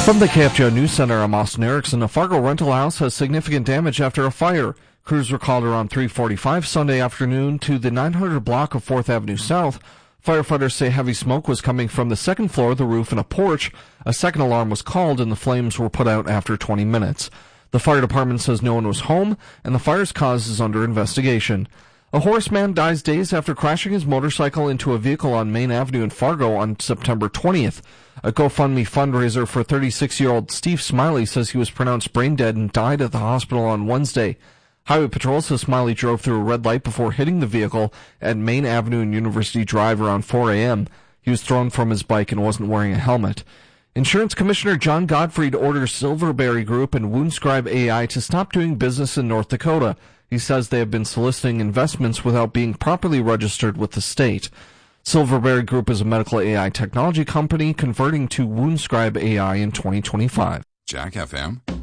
From the KFGO News Center, I'm Austin Erickson. A Fargo rental house has significant damage after a fire. Crews were called around 3:45 Sunday afternoon to the 900 block of 4th Avenue South. Firefighters say heavy smoke was coming from the second floor, the roof, and a porch. A second alarm was called, and the flames were put out after 20 minutes. The fire department says no one was home, and the fire's cause is under investigation. A horseman dies days after crashing his motorcycle into a vehicle on Main Avenue in Fargo on September 20th. A GoFundMe fundraiser for 36-year-old Steve Smiley says he was pronounced brain dead and died at the hospital on Wednesday. Highway Patrol says Smiley drove through a red light before hitting the vehicle at Main Avenue and University Drive around 4 a.m. He was thrown from his bike and wasn't wearing a helmet. Insurance Commissioner John Gottfried orders Silverberry Group and Woundscribe AI to stop doing business in North Dakota. He says they have been soliciting investments without being properly registered with the state. Silverberry Group is a medical AI technology company converting to Woundscribe AI in 2025. Jack FM.